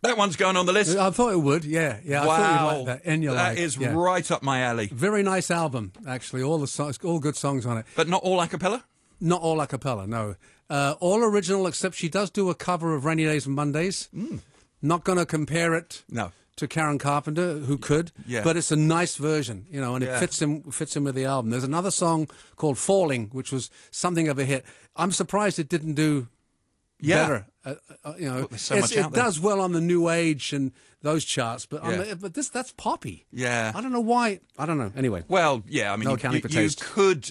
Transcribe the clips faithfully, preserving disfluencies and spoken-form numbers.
That one's going on the list. I thought it would, yeah. yeah. Wow. I thought you'd like that. And you that like, is yeah. right up my alley. Very nice album, actually. All the songs, all good songs on it. But not all a cappella? Not all a cappella, no. Uh, all original, except she does do a cover of Rainy Days and Mondays. Mm. Not going to compare it No. to Karen Carpenter, who could, Yeah. but it's a nice version, you know, and it Yeah. fits in fits in with the album. There's another song called Falling, which was something of a hit. I'm surprised it didn't do Yeah. better. Uh, uh, you know, there's so It's- much out it there. does well on the New Age and those charts, but on Yeah. the, but this that's poppy. Yeah. I don't know why. I don't know. Anyway, Well, yeah, I mean, No you, accounting you, for you taste. could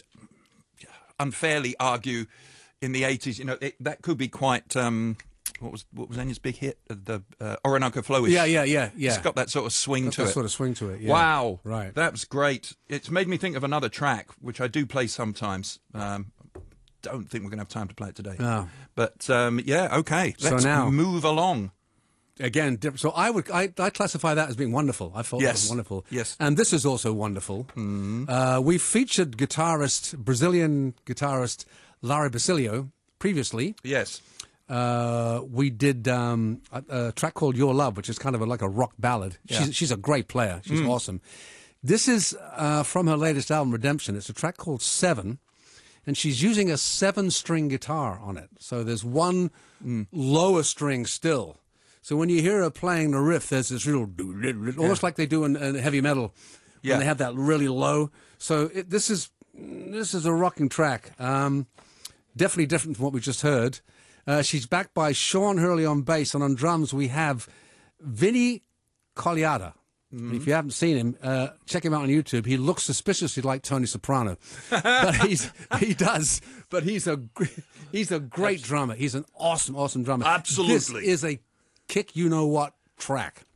unfairly argue in the eighties, you know, it, that could be quite, um, what was what was Enya's big hit? The uh, Orinoco Flowish. yeah, yeah, yeah, yeah. It's got that sort of swing Got to that it. sort of swing to it. Yeah. Wow. Right. That was great. It's made me think of another track, which I do play sometimes. Um, don't think we're going to have time to play it today. Oh. But, um, yeah, okay. So Let's now- move along. Again, diff- so I would I, I classify that as being wonderful. I thought that Yes. was wonderful. Yes. And this is also wonderful. Mm. Uh, we featured guitarist, Brazilian guitarist Larry Basilio previously. Yes. Uh, we did um, a, a track called Your Love, which is kind of a, like a rock ballad. Yeah. She's, she's a great player. She's awesome. This is uh, from her latest album, Redemption. It's a track called Seven, and she's using a seven-string guitar on it. So there's one lower string still. So when you hear her playing the riff, there's this real, almost like they do in, in heavy metal, Yeah. when they have that really low. So it, this is this is a rocking track. Um, definitely different from what we just heard. Uh, she's backed by Sean Hurley on bass, and on drums we have Vinny Colaiuta. Mm-hmm. If you haven't seen him, uh, check him out on YouTube. He looks suspiciously like Tony Soprano, but he's he does. But he's a gr- he's a great drummer. He's an awesome, awesome drummer. Absolutely. This is a kick you know what track.